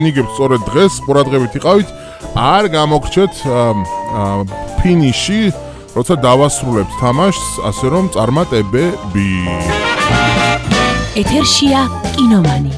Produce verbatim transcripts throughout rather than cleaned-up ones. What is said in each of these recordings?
ნიგებთ სწორედ დღეს ყურადღებით იყავით, არ გამოგრჩეთ ფინიში, როცა დავასრულებთ თამაშს, ასე რომ წარმატებები. ეთერშია კინომანი.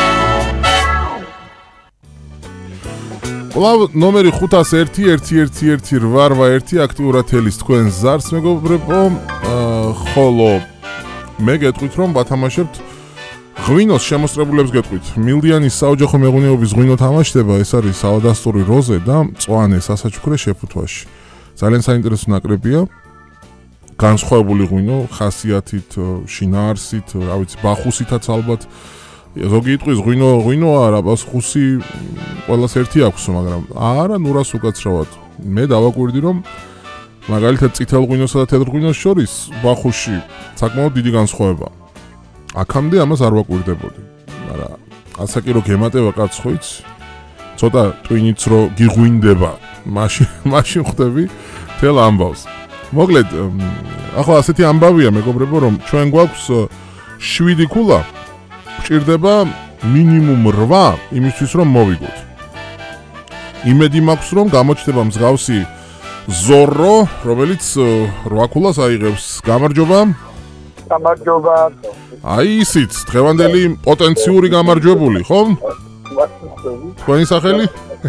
ყოლავ ნომერი ხუთას ერთი ერთი ერთი ერთი რვა ერთი აქტიურად ელის თქვენ ზარს მეგობრებო, ხოლო მე გეტყვით რომ ვათამაშებთ ღვინოს შემოსწრებულებს გეტყვით. მილდიანის საოჯახო მეღვინეობის ღვინო თამაშდება, ეს არის საუდასტური როზე და მწვანე სასაჩუქრე შეფუთვაში. ძალიან საინტერესო ნაკრებია. განსხვავებული ღვინო, ხასიათით, შინაარსით, რა ვიცი, ბახუსითაც ალბათ. ზოგი იტყვის ღვინო, ღვინო არა, ბახუსი ყველას ერთი აქვს, მაგრამ არა, ნურას უკაცრავად. მე დავაკვირდი რომ მაგალითად წითელ ღვინოსა და თეთრ ღვინოს შორის ბახუში საკმაოდ დიდი განსხვავებაა. აქამდე ამას არ ვაკვირდებოდი, მაგრამ ასაკი რო გემატება კაც ხო იცი? ცოტა ტვინიც რო გიღვინდება, მაშინ მაშინ ხვდები თელ ამბავს. მოკლედ, ახლა ასეთი ამბავია მეგობრებო, რომ ჩვენ გვაქვს შვიდი ქულა, გვჭირდება მინიმუმ რვა იმისთვის რომ მოვიგოთ. იმედი მაქვს რომ გამოჩნდება მსგავსი ზორო, რომელიც რვა ქულას აიღებს. გამარჯობა. გამარჯობა. აი ისიც, დღევანდელი პოტენციური გამარჯვებული, ხო? თქვენი სახელი?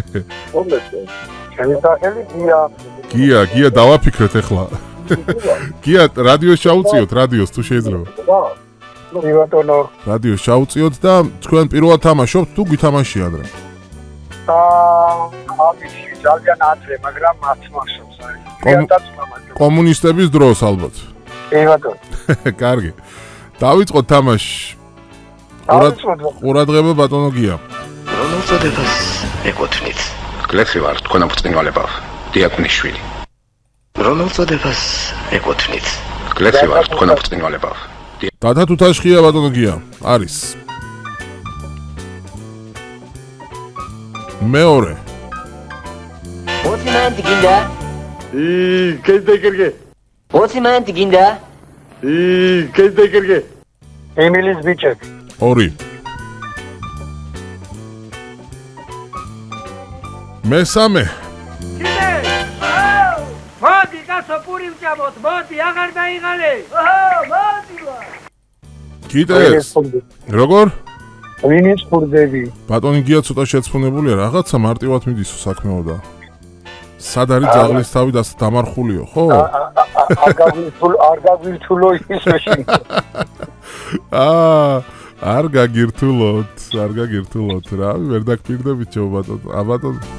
ჩემი სახელი გია. გია, გია დავაფიქრეთ ახლა. გია, რადიოს ჩაუწიოთ, რადიოს თუ შეიძლება. კი ბატონო. რადიოს ჩაუწიოთ და თქვენ პირველად თამაშობთ თუ გითამაშია ადრე? აა, ამისი ძალიან ადრე, მაგრამ მათ მახსოვს არის. კომუნისტების დროს ალბათ. კი ბატონო. კარგი. დავიწყოთ თამაში. ყურადღება ბატონო გია. რომელ წოდებას ეკუთვნით? გლეხი ვარ, თქვენ აფუძნებალებავ. დიაკვნიშვილი. რომელ წოდებას ეკუთვნით? გლეხი ვარ, თქვენ აფუძნებალებავ. დათა თუთაშხია ბატონო გია. არის. მეორე. ოცი მანტი გინდა? ი, კეიდეკერგე. ოცი მანტი გინდა? ი, კეიდეკერგე. ემილის ბიჭები. ორი. მესამე. მოდი კაცო პური ვჭამოთ, მოდი აღარ დაიღალე. მოდი ვარ. კიდეს. როგორ? ვინის ფურდები. ბატონი გია ცოტა შეცფუნებულია, რაღაცა მარტივად მიდისო საქმეოდა. სად არის ძაღლის თავი და დამარხულიო, ხო? არ გაგვირთულ, არ გაგვირთულო ის მაშინ. აა, არ გაგირთულოთ, არ გაგირთულოთ რა, ვერ დაგპირდებით ჩო ბატონო. ა ბატონო